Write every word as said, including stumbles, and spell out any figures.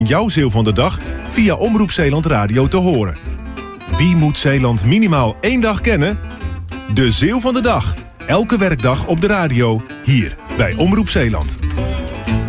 jouw Zeeuw van de Dag via Omroep Zeeland Radio te horen. Wie moet Zeeland minimaal één dag kennen? De Zeeuw van de Dag. Elke werkdag op de radio, hier bij Omroep Zeeland.